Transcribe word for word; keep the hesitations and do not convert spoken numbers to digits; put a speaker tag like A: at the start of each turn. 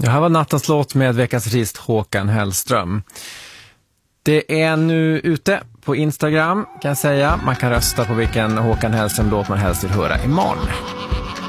A: Det här var nattens låt med veckans artist Håkan Hellström. Det är nu ute på Instagram kan jag säga. Man kan rösta på vilken Håkan Hellström-låt man helst vill höra imorgon.